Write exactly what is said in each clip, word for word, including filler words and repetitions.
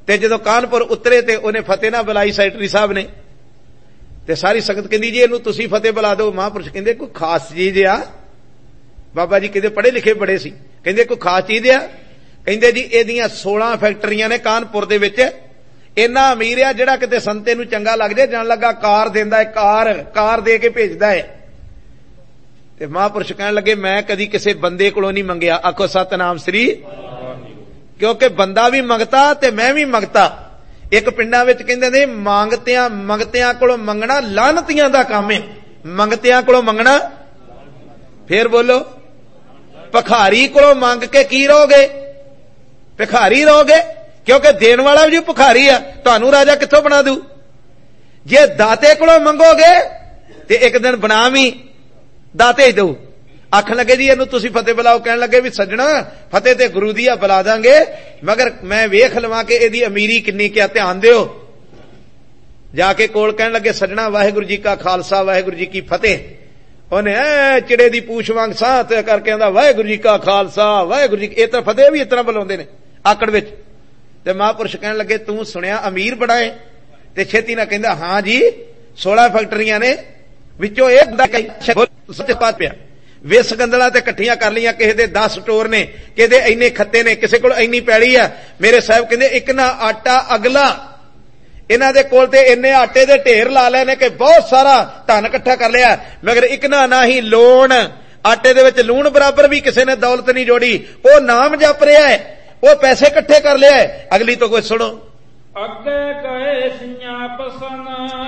ते जदों कानपुर उतरे ते उन्हें फतेह ना बुलाई सैकटरी साहब ने, ते सारी संगत कहंदी जी इहनूं तुसीं फतेह बुला दो। महापुरुष कहंदे कोई खास चीज आ? बाबा जी कहंदे पढ़े लिखे बड़े सी, कहंदे कोई खास चीज आ? कहंदे जी इहदियां सोलह फैक्टरियां ने कानपुर दे विच, इन्ना अमीर आ जिहड़ा किते संते नूं चंगा लग जाए जान लगा कार देंदा है, कार कार दे के भेजदा है। ते महापुरुष कहण लगे मैं कदी किसी बंदे कोलों नहीं मंगिया। आखो सतनाम श्री, क्योंकि बंदा भी मंगता ते मैं भी मंगता। एक पिंडां विच कहंदे ने मांगतियां मंगतियां कोलों मंगना लानतियां दा काम है। मंगतियां कोलों मंगना, फिर बोलो भखारी कोलों मंग के की रहोगे? भिखारी रहोगे, क्योंकि देण वाला भी भिखारी है। तुहानूं राजा कित्थों बना दू? जे दाते कोलों मंगोगे ते एक दिन बना भी दाते ही दऊ। आखन लगे जी इहनूं तुसीं फतेह बुलाओ। कहण लगे भी सज्जणा फतेह ते गुरु दी आ बुला दांगे, मगर मैं वेख लवां कि इहदी अमीरी किन्नी, क्या ध्यान दिओ। जाके कोल कहण लगे सज्जणा वाहिगुरू जी का खालसा वाहिगुरू जी की फतेह। उन्हें ऐ चिड़े दी पूछ वांग साह ते करके आंदा वाहिगुरू जी का खालसा वाहिगुरू जी। इह तां फतेह भी इतना बुलाउंदे ने आकड़ विच। ते महापुरुष कहण लगे तूं सुनिया अमीर बड़ा है? ते छेती ना कहंदा हां जी सोलह फैक्टरियां ने, विचों एक सच पात पिया विस गंदला ते इकट्ठियां कर लियां। किसे दे दस स्टोर ने, किसे दे इन्ने खत्ते ने, किसे कोल इन्नी पैड़ी आ। मेरे साहब कहंदे एक ना आटा अगला, इन्हां दे कोल ते इन्ने आटे दे ढेर ला लए ने कि बहुत सारा धन इकट्ठा कर लिया, मगर एक ना ना ही लोन आटे दे विच लूण बराबर भी किसी ने दौलत नहीं जोड़ी। वो नाम जप रहा है, वो पैसे इकट्ठे कर लिया है। अगली तो कोई सुनो। अगे गए सियाप सन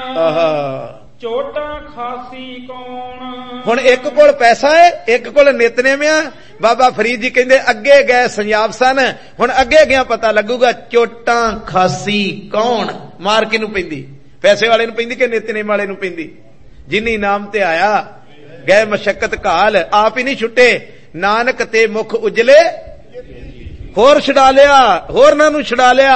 चोटा खासी कौन। हुण एक कोल पैसा है, एक कोल नितनेम आ। बाबा फरीद जी कहंदे अगे गए संजाब सन, हुण अगे गया पता लगूगा चोटा खासी कौन। मार किनू पैंदी? पैसे वाले नूं पैंदी कि नितनेम वाले नूं पैंदी? जिन्नी नाम ते आया गए मशक्कत घाल, आप ही नहीं छुट्टे। नानक ते मुख उजले होर छुड़ा लिया, होरनां नूं छुड़ा लिया।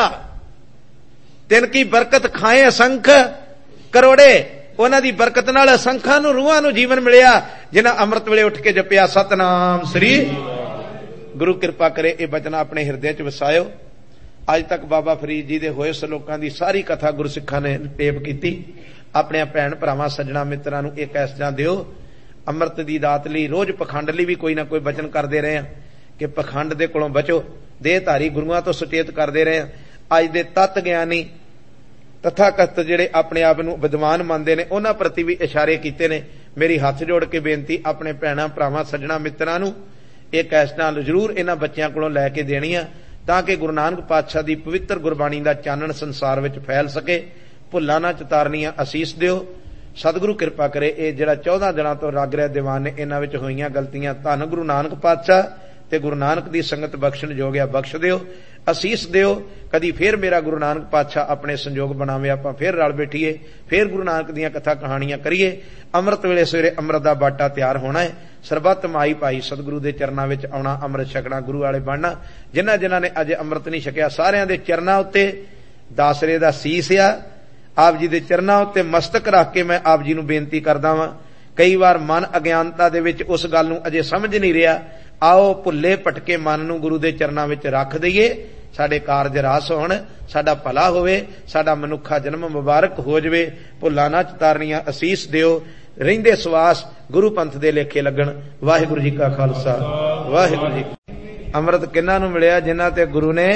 तिनकी बरकत खाए असंख करोड़े, उन्हां दी बरकत नाल असंखां नूं रूहां नूं जीवन मिलिया जिन्हां अमृत वेले उठ के जपिया सतनाम श्री। गुरु कृपा करे ये बचन अपने हिरदे च वसायो। अज तक बाबा फरीद जी दे होए सलोकां दी सारी कथा गुरसिखां ने टेप कीती। अपने भैन भरावां सज्जणा मित्रां नूं एक ऐसा दिओ। अमृत दी दात लई रोज पखंड लई भी कोई ना कोई बचन करदे रहे हैं कि पखंड दे कोलों बचो। देहधारी गुरुआं तो सुचेत करदे रहे हैं। अज दे तत्त ਗਿਆਨੀ तथाकथ जिहड़े अपने आप नूं विद्वान मनदे ने उन्हां प्रति भी इशारे कीते ने। मेरी हथ जोड़ के बेनती अपने भैणां भरावां सज्जणा मित्रां नूं एक ऐसा जरूर इन्हां बच्चियां कोलों लैके देनी आ तां कि गुरु नानक पातशाह दी पवित्र गुरबाणी दा चानण संसार विच फैल सके। भुल्लां ना चतारनियां असीस दिओ। सतगुरु कृपा करे ये जिहड़ा चौदह दिनां तो रग रहा दीवान ने इन्हां विच होईयां गलतियां धन गुरु नानक पातशाह ते गुरु नानक दी संगत बख्शण जोगिया बख्श दिओ, असीस दिओ। कदी फिर मेरा गुरु नानक पातशाह अपने संजोग बनावे, आपां फिर रल बैठीए, फिर गुरु नानक दीयां कथा कहानियां करिए। अमृत वेले सवेरे अमृत दा बाटा तैयार होना है। सरबत माई भाई सतगुरु दे चरनां विच आउणा, अमृत छकणा, गुरु वाले बनना। जिन्हां जिन्हां ने अजे अमृत नहीं छकिया सारियां दे चरनां उत्ते दासरे दा सीस आ। आप जी दे चरनां उत्ते मस्तक रख के मैं आप जी नूं बेनती करदा वां। कई बार मन अज्ञानता दे विच उस गल नूं अजे समझ नहीं रिहा। आओ भुल्ले भटके मन नूं गुरु दे चरनां विच रख दईए। साडे कारज रास होण, साडा भला होवे, साडा मनुखा जन्म मुबारक हो जावे। भुल्लां ना चतारनियां असीस दिओ। रहिंदे सवास गुरु पंथ दे लेखे लगण। वाहिगुरू जी का खालसा वाहिगुरू जी। अमृत किन्हां नूं मिलिया? जिन्हां ते गुरु ने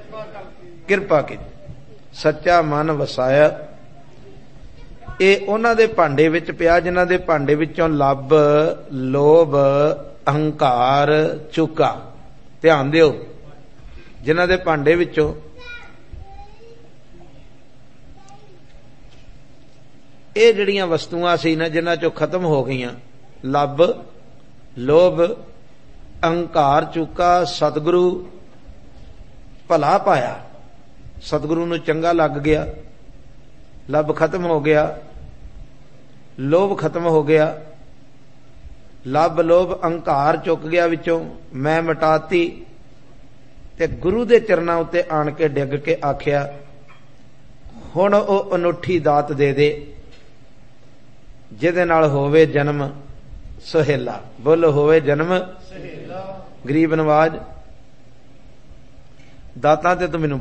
किरपा की, सच्चा मन वसाया। ये उन्हां दे भांडे विच पिया जिन्हां दे भांडे विचों लभ, लोभ, अहंकार चुका। ध्यान दिओ, जिन्हां दे भांडे विचों ये जिहड़ियां वस्तुआं सी ना जिन्हां चों खत्म हो गईयां, लभ, लोभ, अहंकार चुका, सतगुरु भला पाया, सतगुरु नूं चंगा लग गया, लभ खत्म हो गया, लोभ खत्म हो गया, लभ लोभ अहंकार चुक गया विचों, मैं मिटाती ते गुरु दे चरनां उत्ते आण के डिग के आखिया हुण ओ अनूठी दात दे दे जिहदे नाल होवे जन्म सुहेला। बोलो होवे जन्म सुहेला। गरीब नवाज दातां ते तूं मैनूं